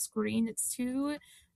screen. It's two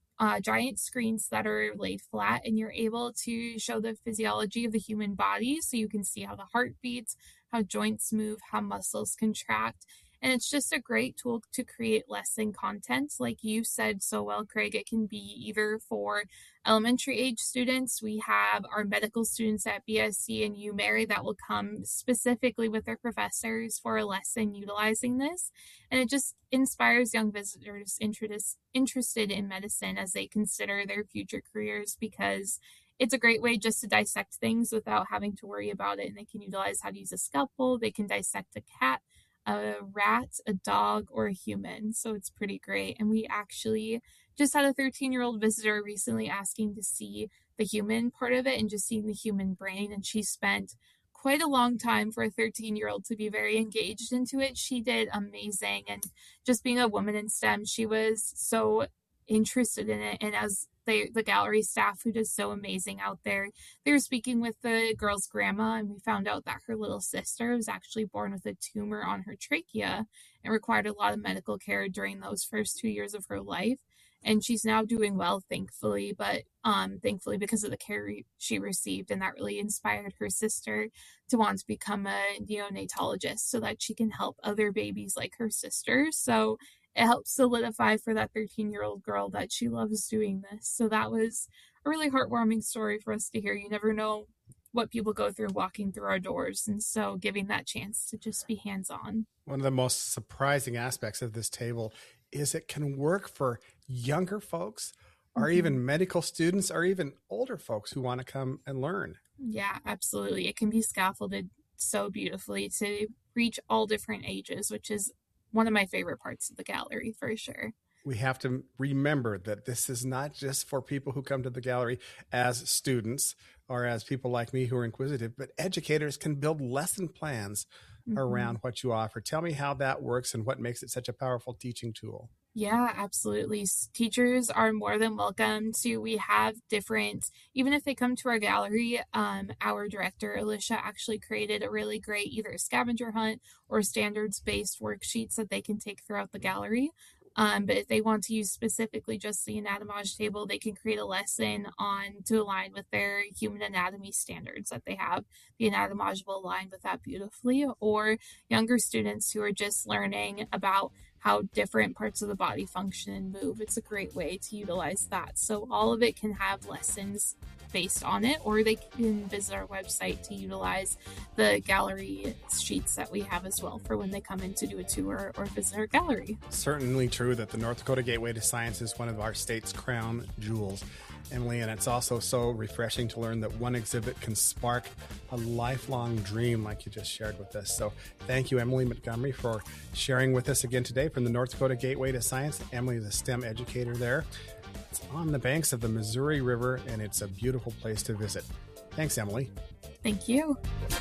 giant screens that are laid flat, and you're able to show the physiology of the human body. So you can see how the heart beats, how joints move, how muscles contract. And it's just a great tool to create lesson content. Like you said so well, Craig, it can be either for elementary age students. We have our medical students at BSC and UMary that will come specifically with their professors for a lesson utilizing this. And it just inspires young visitors interested in medicine as they consider their future careers, because it's a great way just to dissect things without having to worry about it. And they can utilize how to use a scalpel. They can dissect a cat, a rat, a dog, or a human. So it's pretty great. And we actually just had a 13-year-old visitor recently asking to see the human part of it and just seeing the human brain. And she spent quite a long time for a 13-year-old to be very engaged into it. She did amazing. And just being a woman in STEM, she was so interested in it. And as the gallery staff, who does so amazing out there, they were speaking with the girl's grandma, and we found out that her little sister was actually born with a tumor on her trachea and required a lot of medical care during those first 2 years of her life. And she's now doing well, thankfully, but thankfully because of the care she received. And that really inspired her sister to want to become a neonatologist so that she can help other babies like her sister. So it helps solidify for that 13-year-old girl that she loves doing this. So that was a really heartwarming story for us to hear. You never know what people go through walking through our doors. And so giving that chance to just be hands-on. One of the most surprising aspects of this table is it can work for younger folks or even medical students or even older folks who want to come and learn. Yeah, absolutely. It can be scaffolded so beautifully to reach all different ages, which is one of my favorite parts of the gallery for sure. We have to remember that this is not just for people who come to the gallery as students or as people like me who are inquisitive, but educators can build lesson plans around what you offer. Tell me how that works and what makes it such a powerful teaching tool. Yeah, absolutely. Teachers are more than welcome to. We have different, even if they come to our gallery, our director, Alicia, actually created a really great either scavenger hunt or standards-based worksheets that they can take throughout the gallery. But if they want to use specifically just the anatomage table, they can create a lesson to align with their human anatomy standards that they have. The anatomage will align with that beautifully. Or younger students who are just learning about how different parts of the body function and move. It's a great way to utilize that. So all of it can have lessons based on it, or they can visit our website to utilize the gallery sheets that we have as well for when they come in to do a tour or visit our gallery. Certainly true that the North Dakota Gateway to Science is one of our state's crown jewels, Emily, and it's also so refreshing to learn that one exhibit can spark a lifelong dream like you just shared with us. So thank you, Emily Montgomery, for sharing with us again today from the North Dakota Gateway to Science. Emily is a STEM educator there. It's on the banks of the Missouri River, and it's a beautiful place to visit. Thanks, Emily. Thank you.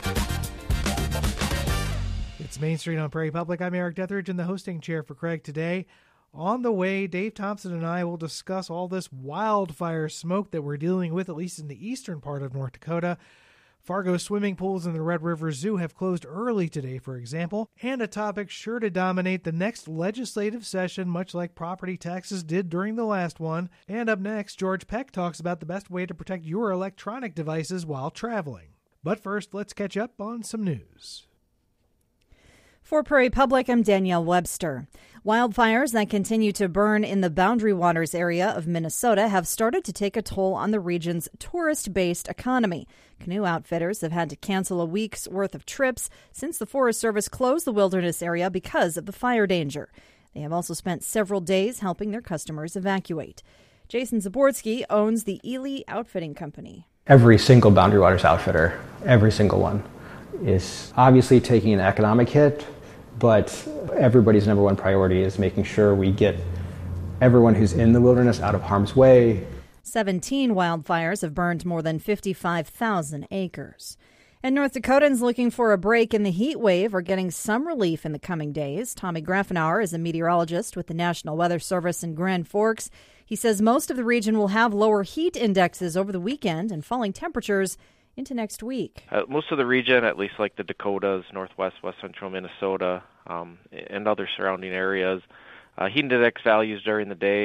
It's Main Street on Prairie Public. I'm Eric Detheridge in the hosting chair for Craig today. On the way, Dave Thompson and I will discuss all this wildfire smoke that we're dealing with, at least in the eastern part of North Dakota. Fargo swimming pools in the Red River Zoo have closed early today, for example, and a topic sure to dominate the next legislative session, much like property taxes did during the last one. And up next, George Peck talks about the best way to protect your electronic devices while traveling. But first, let's catch up on some news. For Prairie Public, I'm Danielle Webster. Wildfires that continue to burn in the Boundary Waters area of Minnesota have started to take a toll on the region's tourist-based economy. Canoe outfitters have had to cancel a week's worth of trips since the Forest Service closed the wilderness area because of the fire danger. They have also spent several days helping their customers evacuate. Jason Zaborski owns the Ely Outfitting Company. Every single Boundary Waters outfitter, every single one, is obviously taking an economic hit, but everybody's number one priority is making sure we get everyone who's in the wilderness out of harm's way. 17 wildfires have burned more than 55,000 acres. And North Dakotans looking for a break in the heat wave are getting some relief in the coming days. Tommy Grafenauer is a meteorologist with the National Weather Service in Grand Forks. He says most of the region will have lower heat indexes over the weekend and falling temperatures into next week. Most of the region, at least like the Dakotas, northwest, west central Minnesota, and other surrounding areas, heat index values during the day